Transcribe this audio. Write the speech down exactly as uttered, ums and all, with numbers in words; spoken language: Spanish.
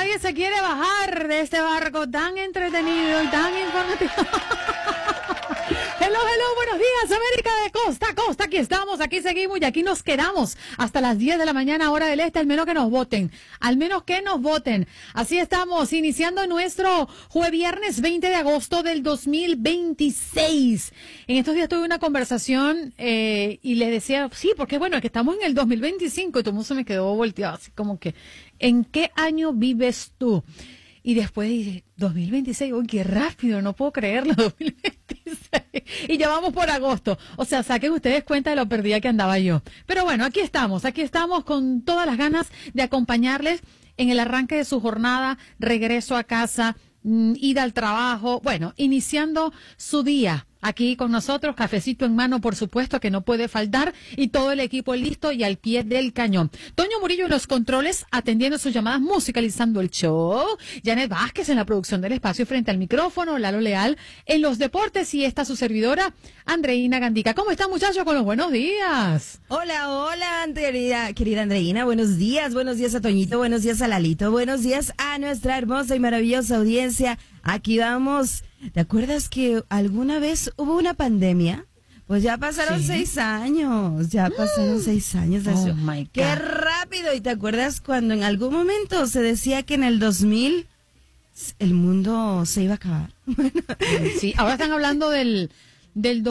nadie se quiere bajar de este barco tan entretenido y tan informativo. Hello, hello, buenos días, América de costa a costa. Aquí estamos, aquí seguimos y aquí nos quedamos hasta las diez de la mañana, hora del este, al menos que nos voten. Al menos que nos voten. Así estamos, iniciando nuestro jueves viernes veinte de agosto del dos mil veintiséis. En estos días tuve una conversación eh, y le decía, sí, porque bueno, es que estamos en el dos mil veinticinco y todo el mundo se me quedó volteado, así como que, ¿en qué año vives tú? Y después dije, dos mil veintiséis, uy, qué rápido, no puedo creerlo, dos mil veintiséis. Y ya vamos por agosto. O sea, saquen ustedes cuenta de lo perdida que andaba yo. Pero bueno, aquí estamos, aquí estamos con todas las ganas de acompañarles en el arranque de su jornada, regreso a casa, mmm, ida al trabajo, bueno, iniciando su día. Aquí con nosotros, cafecito en mano, por supuesto, que no puede faltar, y todo el equipo listo y al pie del cañón. Toño Murillo en los controles, atendiendo sus llamadas, musicalizando el show. Janet Vázquez en la producción del espacio frente al micrófono. Lalo Leal en los deportes y esta su servidora, Andreina Gandica. ¿Cómo están, muchachos? Con los buenos días. Hola, hola, querida, querida Andreina. Buenos días, buenos días a Toñito, buenos días a Lalito, buenos días a nuestra hermosa y maravillosa audiencia. Aquí vamos. ¿Te acuerdas que alguna vez hubo una pandemia? Pues ya pasaron ¿Sí? seis años, ya pasaron mm. seis años de eso. Oh my God. ¡Qué rápido! ¿Y te acuerdas cuando en algún momento se decía que en el dos mil el mundo se iba a acabar? Sí, ahora están hablando del, del